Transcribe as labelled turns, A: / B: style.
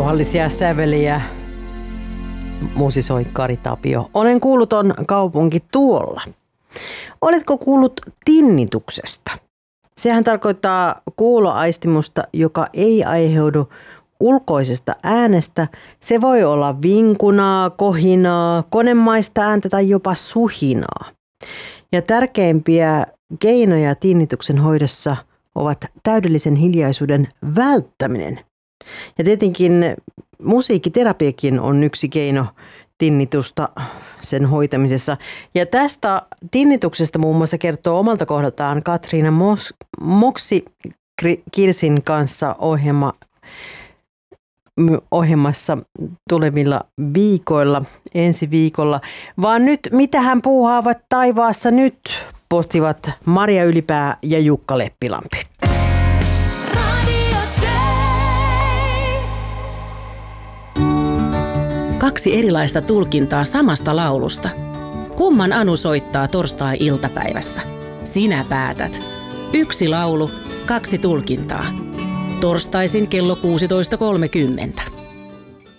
A: rauhallisia säveliä musisoi Kari Tapio. Olen kuuluton kaupunki tuolla. Oletko kuullut tinnituksesta? Sehän tarkoittaa kuuloaistimusta, joka ei aiheudu ulkoisesta äänestä. Se voi olla vinkunaa, kohinaa, konemaista ääntä tai jopa suhinaa. Ja tärkeimpiä keinoja tinnituksen hoidossa ovat täydellisen hiljaisuuden välttäminen. Ja tietenkin musiikkiterapiakin on yksi keino tinnitusta sen hoitamisessa. Ja tästä tinnituksesta muun muassa kertoo omalta kohdaltaan Katriina Moksi-Kirsin kanssa ohjelmassa tulevilla viikoilla, ensi viikolla. Vaan nyt, mitä hän puuhaavat taivaassa nyt, pohtivat Maria Ylipää ja Jukka Leppilampi.
B: Kaksi erilaista tulkintaa samasta laulusta. Kumman Anu soittaa torstai-iltapäivässä? Sinä päätät. Yksi laulu, kaksi tulkintaa. Torstaisin kello 16.30.